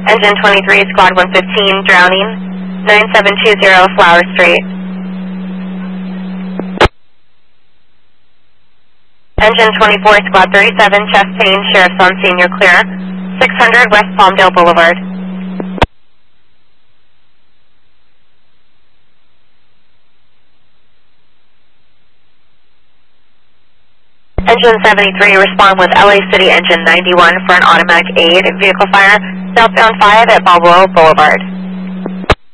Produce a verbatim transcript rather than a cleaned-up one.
Engine twenty-three, Squad one fifteen, drowning, nine seven two zero Flower Street. Engine twenty-four, Squad thirty-seven, Chastain, Sheriff's on scene, you're clear, six hundred West Palmdale Boulevard. Engine seventy-three, respond with L A City Engine ninety-one for an automatic aid vehicle fire, southbound five at Balboa Boulevard.